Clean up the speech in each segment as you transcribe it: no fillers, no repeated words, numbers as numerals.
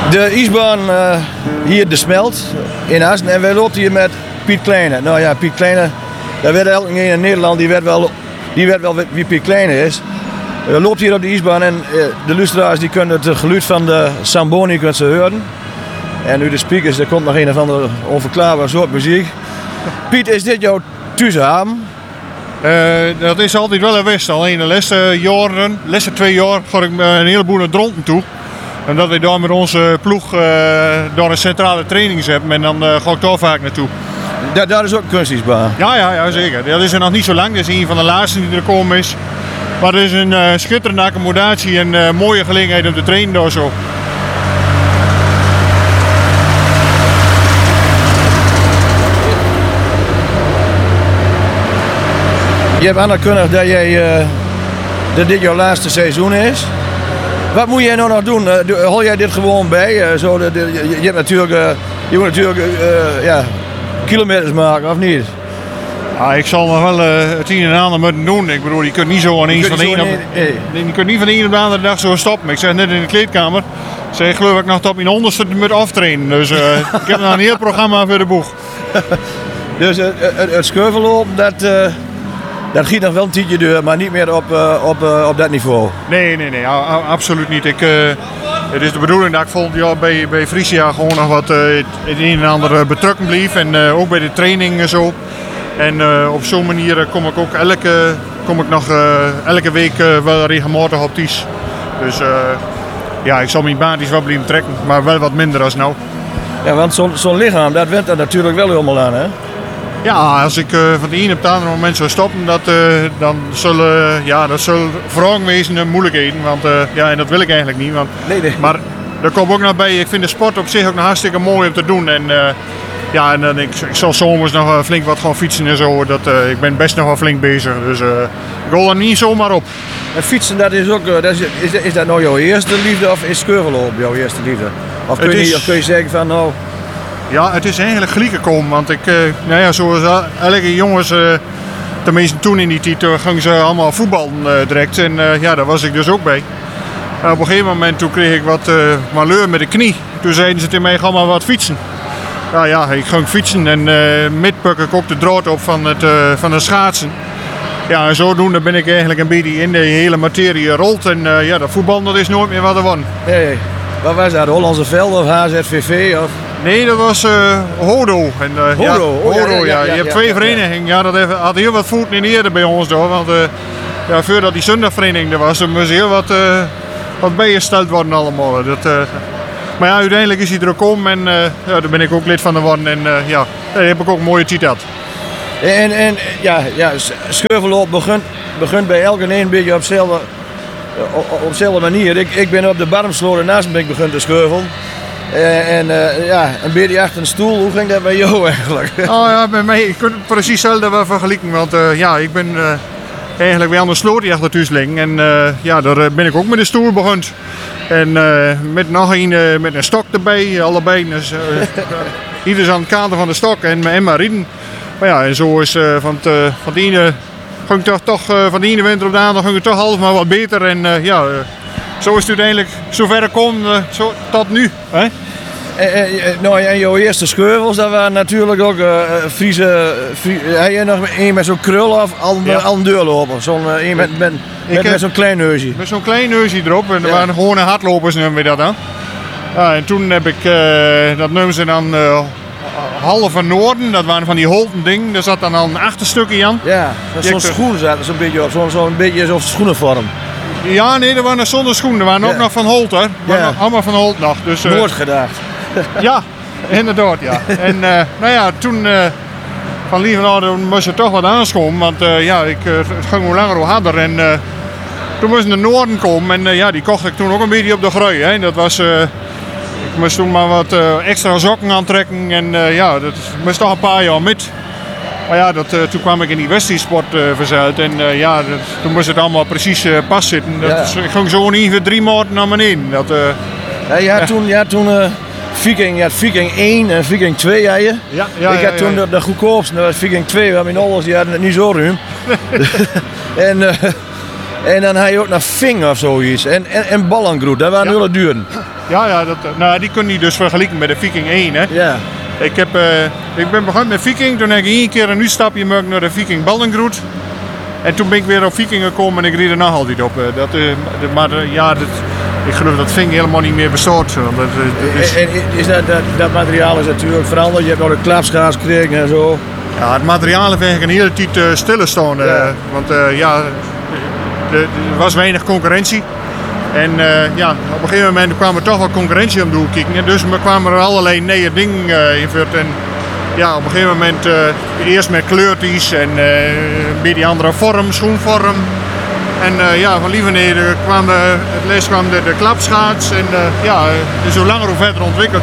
De ijsbaan hier de Smelt in Assen en wij lopen hier met Piet Kleine. Nou ja, Piet Kleine, daar werd elke in Nederland, die weet wel wie Piet Kleine is. Loopt hier op de ijsbaan en de luisteraars die kunnen het geluid van de Samboni kunnen ze horen. En nu de speakers, er komt nog een of andere onverklaarbare soort muziek. Piet, is dit jouw thuishaven? Dat is altijd wel een wist. Alleen de laatste 2 jaar ga ik een heleboel naar Dronten toe. En dat we daar met onze ploeg door een centrale trainings hebben en dan ga ik daar vaak naartoe. Daar is ook een kunstijsbaan? Ja, zeker. Dat is er nog niet zo lang. Dat is een van de laatste die er komen is. Maar het is een schitterende accommodatie en een mooie gelegenheid om te trainen daar zo. Je hebt aangekondigd dat dit jouw laatste seizoen is. Wat moet jij nou nog doen? Hol jij dit gewoon bij? Je moet natuurlijk kilometers maken, of niet? Ja, ik zal nog wel het een en ander moeten doen. Ik bedoel, je kunt niet zo ineens van de een op de andere dag zo stoppen. Ik zeg net in de kleedkamer, zeg geloof ik nog tot mijn onderste moet aftrainen. Dus ik heb nog een heel programma voor de boeg. Dus het schuivellopen, dat giet nog wel een tijdje door, maar niet meer op dat niveau. Nee, absoluut niet. Het is de bedoeling dat ik volgend jaar bij Frisia gewoon nog wat het een en ander betrokken blijf. En ook bij de training en zo. En op zo'n manier kom ik ook elke week wel regelmatig op Ties. Dus ik zal mijn baantjes wel blijven trekken, maar wel wat minder als nou. Ja, want zo'n lichaam, dat went er natuurlijk wel helemaal aan, hè? Ja, als ik van de ene op het andere moment zou stoppen, dan zullen vragen wezen en moeilijkheden. Want en dat wil ik eigenlijk niet. Want, nee. Maar daar komt ook nog bij, ik vind de sport op zich ook nog hartstikke mooi om te doen. En ik zal zomers nog flink wat gaan fietsen en zo. Ik ben best nog wel flink bezig. Dus ik hol er niet zomaar op. En fietsen, dat is ook, is dat nou jouw eerste liefde of is skeurveloop jouw eerste liefde? Of kun je zeggen van nou... Ja, het is eigenlijk gelijk gekomen, want zoals elke jongens, tenminste toen in die tijd, gingen ze allemaal voetballen direct. En daar was ik dus ook bij. Op een gegeven moment toen kreeg ik wat malheur met de knie. Toen zeiden ze tegen mij, ga maar wat fietsen. Ik ging fietsen en midpuk ik ook de draad op van de schaatsen. Ja, en zodoende ben ik eigenlijk een beetje in de hele materie gerold. En dat voetbal dat is nooit meer wat er was. Nee. Wat was dat? Hollandse Veld of HZVV? Of? Nee, dat was Hodo. Hodo, ja. Je hebt 2 verenigingen. Ja, dat had heel wat voeten in de erde bij ons door. Want voordat die zondagvereniging er was, moest heel wat bijgesteld worden allemaal. Maar uiteindelijk is hij er ook om en daar ben ik ook lid van geworden. En daar heb ik ook een mooie tijd gehad. En schuivelloop begint bij elke een beetje op dezelfde manier. Ik ben op de Barmsloot naast ben ik begonnen te schuivelen. Een beetje achter een stoel. Hoe ging dat bij jou eigenlijk? Bij mij, ik kan het precies hetzelfde wel vergelijken. Want ik ben eigenlijk weer aan de sloot die achter thuis liggen. En daar ben ik ook met de stoel begonnen. En met nog een met een stok erbij, allebei. Dus, ieder aan het kader van de stok en maar rijden. Maar en zo is van de ene... Ging toch van de ene winter op de andere ging het toch half maar wat beter. En zo is het uiteindelijk zover gekomen tot nu. Hè? En jouw eerste scheuvels, dat waren natuurlijk ook Friese. Heb je nog een met zo'n krul of al een deurloper? Met zo'n klein neusje. Met zo'n klein neusje erop. En er waren gewone hardlopers, noemen we dat dan. En toen heb ik, dat noemen ze dan... halve Noorden, dat waren van die holten dingen. Daar zat dan al een achterstukje aan. Ja, zo'n schoen zat er zo'n beetje op, zo'n beetje zo'n schoenenvorm. Ja, nee, dat waren zonder schoenen. Dat waren ook nog van Holt, hè. Allemaal van Holt nog. Dus, Noord gedacht. Ja, inderdaad, ja. En toen van Lievenhouden moest er toch wat aanskomen. Want het ging hoe langer hoe harder. En toen moest naar Noorden komen. En die kocht ik toen ook een beetje op de grui. Hè. Dat was... Ik moest toen maar wat extra sokken aantrekken en dat moest toch een paar jaar met. Maar toen kwam ik in die Westie-sport verzeild en toen moest het allemaal precies pas zitten. Ik ging zo ongeveer 3 maanden naar beneden. Toen Viking 1 en Viking 2 had je. Ik had toen de goedkoopste, dat was Viking 2, waar mijn ouders die hadden het niet zo ruim. En dan had je ook nog Ving of zoiets en Ballengroet, dat waren hele duren. Ja, die kun je dus vergelijken met de Viking 1. Hè. Ja. Ik ben begonnen met Viking, toen heb ik 1 keer een uitstapje gemaakt naar de Viking Ballengroet. En toen ben ik weer op Viking gekomen en ik reed er nog altijd op. Ik geloof dat Viking helemaal niet meer bestaat. En is dat materiaal is natuurlijk veranderd. Je hebt nog de klapschaats gekregen en zo. Ja, het materiaal heeft eigenlijk een hele tijd stilgestaan. Ja. Want er was weinig concurrentie. En op een gegeven moment kwam er toch wel concurrentie om de hoek kijken. Dus er kwamen er allerlei nieuwe dingen in. En ja, op een gegeven moment eerst met kleurtjes en een beetje andere vorm, schoenvorm. En van Lievenheden kwam de klapschaats. En het is hoe langer hoe verder ontwikkeld.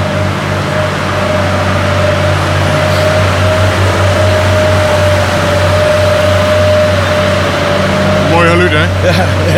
Mooi geluid, hè?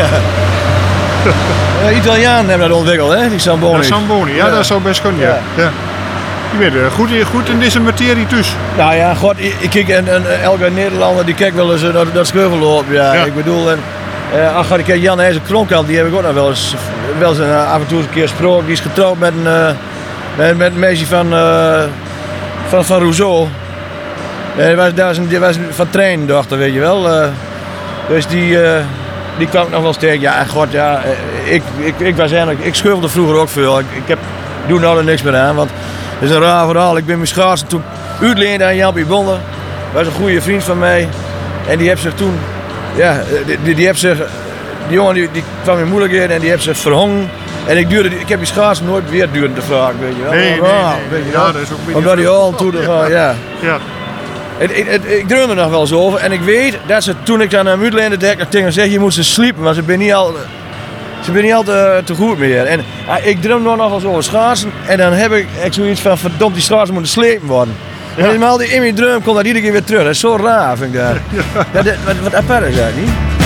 Ja. Italianen hebben dat ontwikkeld, hè? Die Zamboni. Ja, Zamboni, dat zou best kunnen, ja. Je bent goed in deze materie dus. Nou ja, god, ik kijk elke Nederlander die kijkt wel eens dat scheuvel lopen. Ja. Ik bedoel, ik heb Jan IJzer Kronkamp, die heb ik ook nog wel eens af en toe een keer gesproken. Die is getrouwd met een meisje van Rousseau. Die was van treindochter, weet je wel. Dus die kwam nog wel sterk. Ja, god, ja. Ik scheufelde vroeger ook veel. Ik doe nou er niks meer aan, want het is een raar verhaal. Ik ben mijn schaatsen toen uitleende aan Jampie Bonde. Dat was een goede vriend van mij. En die heeft zich toen, die jongen die kwam in moeilijkheden en die heeft zich verhongen. En ik heb die schaatsen nooit weer duurder te vragen, weet je wel. Nee. Dat is ook omdat die al toe te gaan, ja. Ik droomde er nog wel eens over en ik weet dat ze toen ik aan hem uitleende tegen me zei, je moet ze sliepen, maar ze ben niet al te goed meer. En ik droom nog wel eens over schaatsen en dan heb ik zoiets van verdomd, die schaatsen moeten slepen worden. En in mijn droom komt dat iedere keer weer terug. Dat is zo raar, vind ik dat. Wat apart is dat, niet?